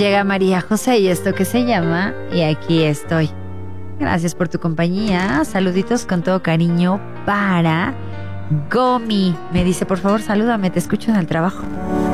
llega María José y esto que se llama Y aquí estoy. Gracias por tu compañía. Saluditos con todo cariño para Gomi. Me dice, por favor, salúdame, te escucho en el trabajo.